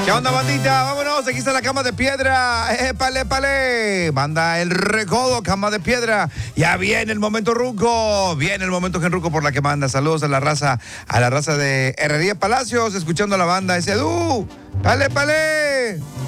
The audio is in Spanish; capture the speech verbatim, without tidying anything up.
¿Qué onda, bandita? Vámonos, aquí está la cama de piedra. ¡Épale, épale! Banda El Recodo, cama de piedra. Ya viene el momento ruco. Viene el momento genruco por la que manda. Saludos a la raza, a la raza de Herrería Palacios, escuchando a la banda ese Edu. ¡Pale, pale!